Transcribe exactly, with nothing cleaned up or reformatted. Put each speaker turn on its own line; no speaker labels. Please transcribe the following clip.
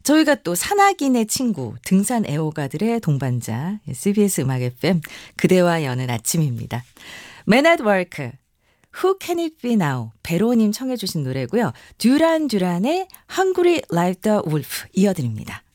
저희가 또 산악인의 친구, 등산 애호가들의 동반자, 씨비에스 음악 에프엠 그대와 여는 아침입니다. Man at Work, Who Can It Be Now, 베로님 청해 주신 노래고요. 듀란 듀란의 Hungry Like the Wolf 이어드립니다.